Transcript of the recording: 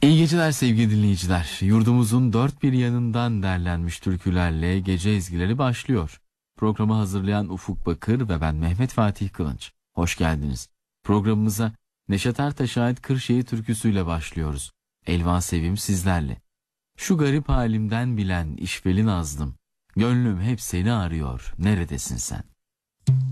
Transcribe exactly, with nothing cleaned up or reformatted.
İyi geceler sevgili dinleyiciler. Yurdumuzun dört bir yanından derlenmiş türkülerle gece ezgileri başlıyor. Programı hazırlayan Ufuk Bakır ve ben Mehmet Fatih Kılınç. Hoş geldiniz. Programımıza Neşet Ertaş'a ait Kırşehir türküsüyle başlıyoruz. Elvan Sevim sizlerle. Şu garip halimden bilen işveli nazlım. Gönlüm hep seni arıyor. Neredesin sen?